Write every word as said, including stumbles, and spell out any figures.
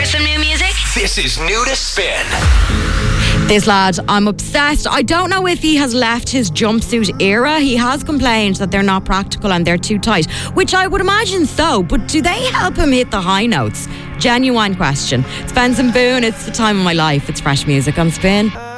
some new music? This is New to Spin. This lad, I'm obsessed. I don't know if he has left his jumpsuit era. He has complained that they're not practical and they're too tight, which I would imagine so, but do they help him hit the high notes? Genuine question. It's Benson Boone. It's the time of my life. It's fresh music on Spin.